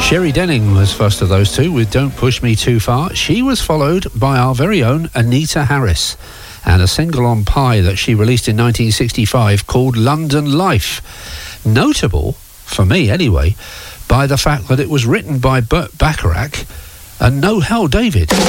Sherry Denning was first of those two with Don't Push Me Too Far. She was followed by our very own Anita Harris and a single on Pie that she released in 1965 called London Life. Notable, for me anyway, by the fact that it was written by Burt Bacharach and No Hell David.